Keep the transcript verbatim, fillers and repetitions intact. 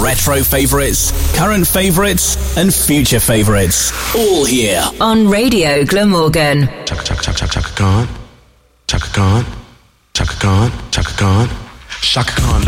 Retro favourites, current favourites, and future favourites. All here on Radio Glamorgan. Chaka chaka chaka chaka Khan, Chaka Khan, Chaka Khan, Chaka Khan, Chaka Khan.